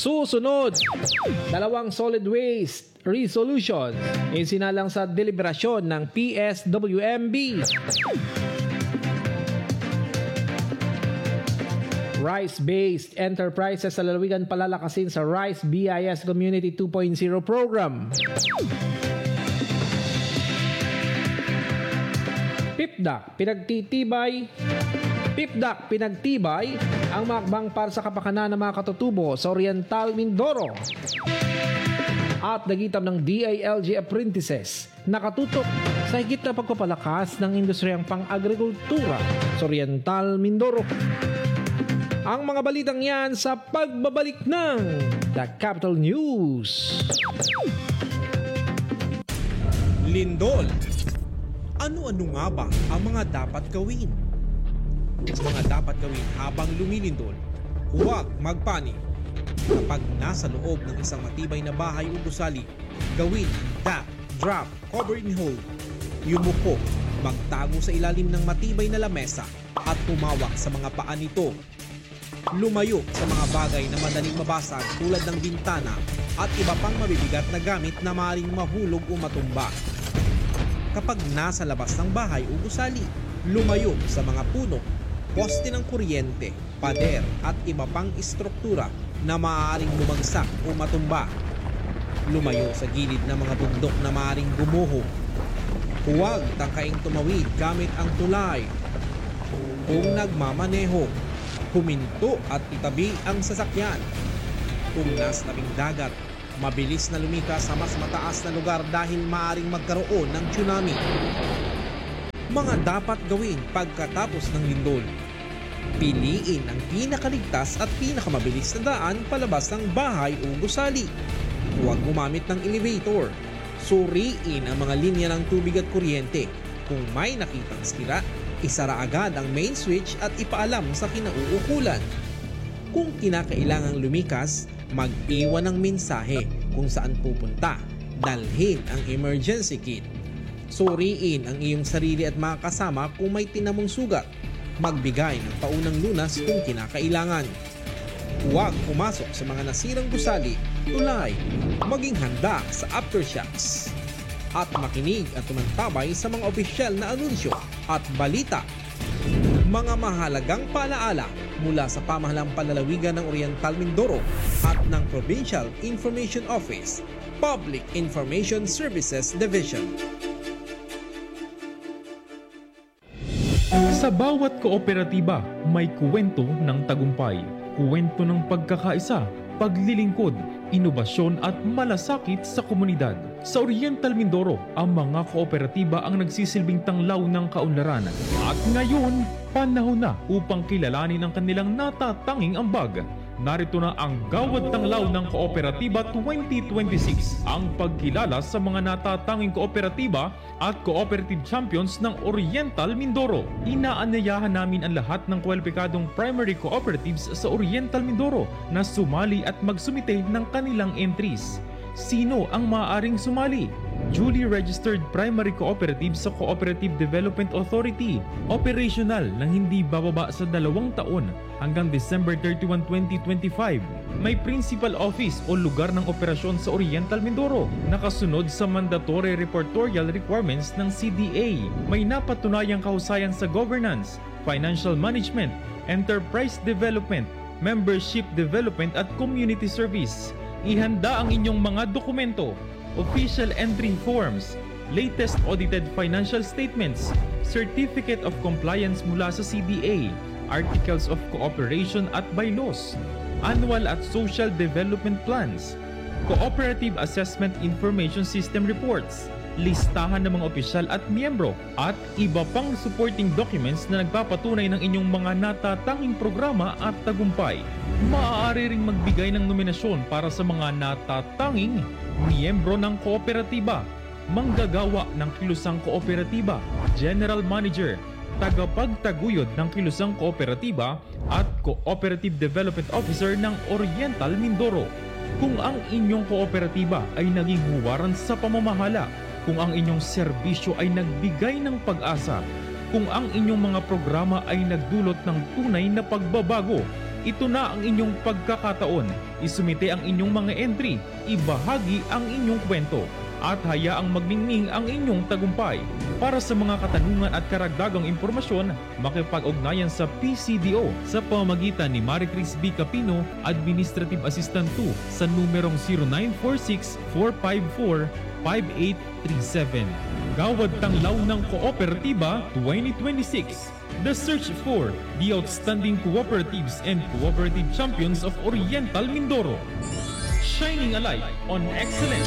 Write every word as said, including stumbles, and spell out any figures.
Susunod, dalawang solid waste resolutions isinalang sa deliberasyon ng P S W M B. Rice-based enterprises sa lalawigan palalakasin sa Rice B I S Community two point oh program. PIPDAC, pinagtitibay PIPDAC, pinagtibay ang makbang para sa kapakanan ng mga katutubo sa Oriental Mindoro. At nagitam ng D I L G apprentices nakatutok sa higit na pagpapalakas ng industriyang pang-agrikultura sa Oriental Mindoro. Ang mga balitang yan sa pagbabalik ng The Capital News. Lindol. Ano-ano nga ba ang mga dapat gawin? Mga dapat gawin habang lumilindol, huwag magpanik. Kapag nasa loob ng isang matibay na bahay o gusali, gawin dap, drop, cover and hold. Yumuko, magtago sa ilalim ng matibay na lamesa at humawak sa mga paa nito. Lumayo sa mga bagay na madaling mabasag tulad ng bintana at iba pang mabibigat na gamit na maaaring mahulog o matumba. Kapag nasa labas ng bahay o gusali, lumayo sa mga puno, poste ng kuryente, pader at iba pang istruktura na maaaring bumagsak o matumba. Lumayo sa gilid ng mga bundok na maaaring gumuho. Huwag tangkaing tumawid gamit ang tulay. Kung nagmamaneho, huminto at itabi ang sasakyan. Kung nasa tabing dagat, mabilis na lumikas sa mas mataas na lugar dahil maaaring magkaroon ng tsunami. Mga dapat gawin pagkatapos ng lindol. Piliin ang pinakaligtas at pinakamabilis na daan palabas ng bahay o gusali. Huwag gumamit ng elevator. Suriin ang mga linya ng tubig at kuryente. Kung may nakitang sira, isara agad ang main switch at ipaalam sa kinauukulan. Kung kinakailangang lumikas, mag-iwan ng mensahe kung saan pupunta. Dalhin ang emergency kit. Suriin ang iyong sarili at mga kasama kung may tinamong sugat. Magbigay ng paunang lunas kung kinakailangan. Huwag pumasok sa mga nasirang gusali, tulay, maging handa sa aftershocks. At makinig at tumantabay sa mga opisyal na anunsyo at balita. Mga mahalagang paalaala mula sa pamahalang panlalawigan ng Oriental Mindoro at ng Provincial Information Office, Public Information Services Division. Sa bawat kooperatiba, may kuwento ng tagumpay, kuwento ng pagkakaisa, paglilingkod, inobasyon at malasakit sa komunidad. Sa Oriental Mindoro, ang mga kooperatiba ang nagsisilbing tanglaw ng kaunlaran. At ngayon, panahon na upang kilalanin ang kanilang natatanging ambag. Narito na ang Gawad Tanglaw ng Kooperatiba twenty twenty-six, ang pagkilala sa mga natatanging kooperatiba at cooperative champions ng Oriental Mindoro. Inaanyayahan namin ang lahat ng kwalipikadong primary cooperatives sa Oriental Mindoro na sumali at magsumite ng kanilang entries. Sino ang maaaring sumali? Duly registered primary cooperative sa Cooperative Development Authority, operational ng hindi bababa sa dalawang taon hanggang December thirty-first, twenty twenty-five. May principal office o lugar ng operasyon sa Oriental Mindoro, nakasunod sa mandatory reportorial requirements ng C D A. May napatunayang kahusayan sa governance, financial management, enterprise development, membership development at community service. Ihanda ang inyong mga dokumento, official entry forms, latest audited financial statements, certificate of compliance mula sa C D A, articles of cooperation at bylaws, annual at social development plans, cooperative assessment information system reports, listahan ng mga opisyal at miyembro, at iba pang supporting documents na nagpapatunay ng inyong mga natatanging programa at tagumpay. Maaari ring magbigay ng nominasyon para sa mga natatanging miyembro ng kooperatiba, manggagawa ng kilusang kooperatiba, general manager, tagapagtaguyod ng kilusang kooperatiba at cooperative development officer ng Oriental Mindoro. Kung ang inyong kooperatiba ay naging huwaran sa pamamahala, kung ang inyong serbisyo ay nagbigay ng pag-asa, kung ang inyong mga programa ay nagdulot ng tunay na pagbabago, Ito na ang inyong pagkakataon. Isumite ang inyong mga entry, ibahagi ang inyong kwento, at hayaang magningning ang inyong tagumpay. Para sa mga katanungan at karagdagang impormasyon, makipag-ugnayan sa P C D O sa pamamagitan ni Maricris B. Capino, Administrative Assistant two sa numerong zero nine four six, four five four, five eight three seven. Gawad Tanglaw ng Kooperatiba twenty twenty-six. The search for the outstanding cooperatives and cooperative champions of Oriental Mindoro. Shining a light on excellence.